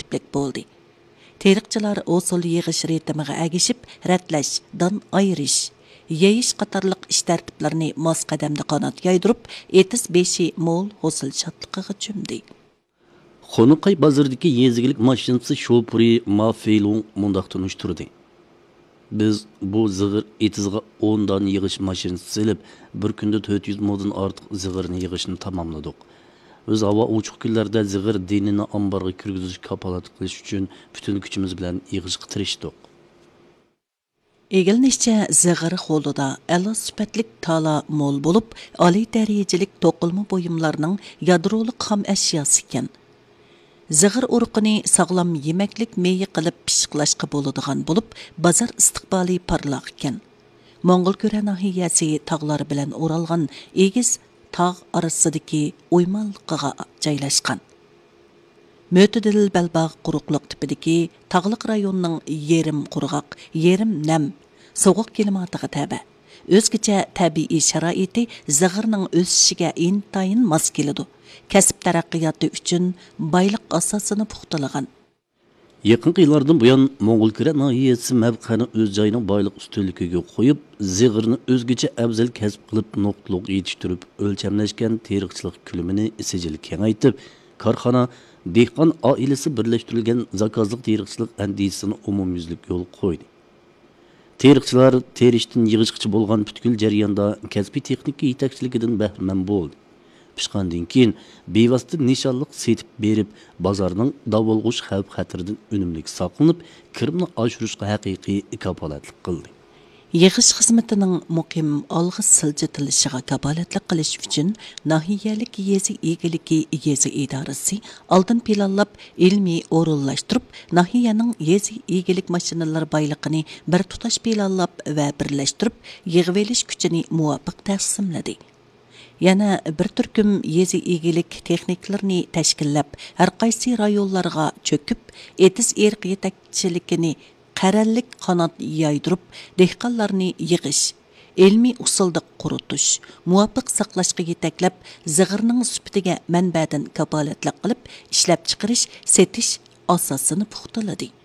səbəblik bo'ldi. Teriqçilar usul yig'ish ritmiga agishib, rətləş, dan ayırış, yeyish qatarlıq iş tərtiblərini mos qadamda qanat yaydırıb, etis beşi mol hosil şatlıqıga cümdi. Xonukay bazırdaki yezigilik maşinisi şoförü Mafeylun mundaq tunuşturdu. Biz bu zığır etizga 10 dan yığış maşinisi silib, bir künde 400 modun artıq zığırını yığışını tamamladık. Biz hava uçuq günlərdə zığır dinini ambarga kirgizish kapalat qilish uchun bütün kuchimiz bilan yig'ishga tirishdik. Egilinishcha zığır qo'lida a'lo sifatlik tala mo'l bo'lib, oliy darajalik to'qilma buyumlarning yadrolik xam ashyasi ekan. Zığır urqini sog'lom yemaklik meyi qilib pishiqlashga bo'ladigan bo'lib, bozor istiqboli parlaq ekan. Mo'ng'ulkura nahiyasi tog'lari bilan o'ralgan egiz tağ arasidagi o'ymalliqqa joylashgan. Mötedil Belbağ quruqliq tipidagi tağliq rayonning yerim qurg'oq, yerim nam, sovuq klimatiga tabi. O'zgacha tabiiy sharoiti zig'irning o'sishiga intayin mos keladi. Kasb taraqqiyoti uchun boyliq asosini puxtalagan. Yaqinqi yillardan buyon Mo'ng'ulkura nahiyasi mavqani o'z joyining boyliq ustunligiga qo'yib, zig'irni o'zgacha afzal kasb qilib nuqtliq yetishtirib, o'lchamlashgan teriqchilik ko'lamini sijil kengaytib, korxona dehqon oilasi birlashtirilgan zakazliq teriqchilik andisini umumyuzlik yo'l qo'ydi. Teriqchilar terishdan yig'ishqchi bo'lgan butkul jarayonda kasbiy texnika yetakchiligidan bahramand bo'ldi. Pishqandan keyin bevosita nishonliq setib berib, bozorning davolg'ush xavf-xatardan unumlik saqlanib, kirimni oshirishga haqiqiy kapolatlik qildi. Yig'ish xizmatining muqim olg'i siljitilishiga kapolatlik qilish uchun nahiyalik yezi egiligi yezi idorasi oldin planlab ilmiy o'rinlashtirib, nahiyaning yezi egilik mashinalari boyligini bir tutash planlab va birlashtirib, yig'ib olish kuchini muvofiq taqsimladi. Yana bir turkum yezi egilik texniklarini tashkillab, har qaysi rayonlarga cho'kib, etis erq yetakchiligini qarallik qanot yaydırıp, dehqonlarni yig'ish, ilmiy usulda quritish, muvofiq saqlashga yetaklab, zig'irning sifatiga manbadan kapolatlik qilib, ishlab chiqarish, setish asosini puxtaladi.